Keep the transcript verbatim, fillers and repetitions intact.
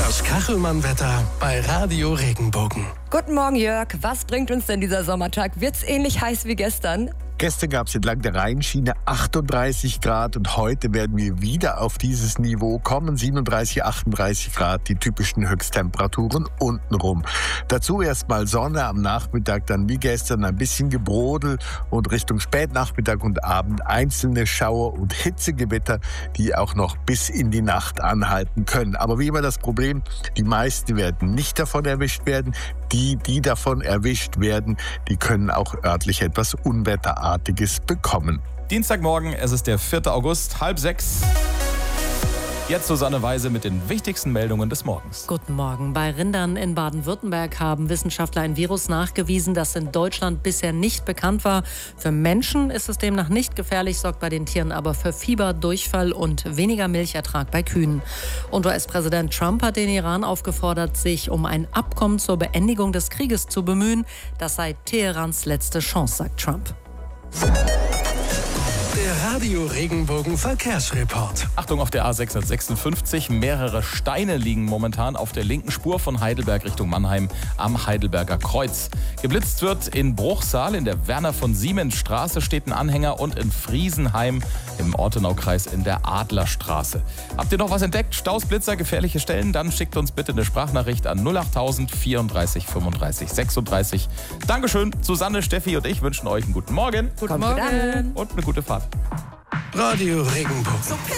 Das Kachelmann-Wetter bei Radio Regenbogen. Guten Morgen, Jörg. Was bringt uns denn dieser Sommertag? Wird's ähnlich heiß wie gestern? Gestern gab es entlang der Rheinschiene achtunddreißig Grad und heute werden wir wieder auf dieses Niveau kommen. siebenunddreißig, achtunddreißig Grad, die typischen Höchsttemperaturen untenrum. Dazu erstmal Sonne am Nachmittag, dann wie gestern ein bisschen Gebrodel und Richtung Spätnachmittag und Abend einzelne Schauer und Hitzegewitter, die auch noch bis in die Nacht anhalten können. Aber wie immer das Problem, die meisten werden nicht davon erwischt werden. Die, die davon erwischt werden, die können auch örtlich etwas Unwetterartiges bekommen. Dienstagmorgen, es ist der vierte August, halb sechs. Jetzt Susanne Weise mit den wichtigsten Meldungen des Morgens. Guten Morgen. Bei Rindern in Baden-Württemberg haben Wissenschaftler ein Virus nachgewiesen, das in Deutschland bisher nicht bekannt war. Für Menschen ist es demnach nicht gefährlich, sorgt bei den Tieren aber für Fieber, Durchfall und weniger Milchertrag bei Kühen. Und U S-Präsident Trump hat den Iran aufgefordert, sich um ein Abkommen zur Beendigung des Krieges zu bemühen. Das sei Teherans letzte Chance, sagt Trump. Der Radio Regenbogen Verkehrsreport. Achtung auf der A sechshundertsechsundfünfzig. Mehrere Steine liegen momentan auf der linken Spur von Heidelberg Richtung Mannheim am Heidelberger Kreuz. Geblitzt wird in Bruchsal, in der Werner von Siemens Straße steht ein Anhänger und in Friesenheim im Ortenaukreis in der Adlerstraße. Habt ihr noch was entdeckt? Staus, Blitzer, gefährliche Stellen? Dann schickt uns bitte eine Sprachnachricht an null achttausend vierunddreißig fünfunddreißig sechsunddreißig. Dankeschön, Susanne, Steffi und ich wünschen euch einen guten Morgen. Guten Morgen. Und eine gute Fahrt. Radio Regenbogen.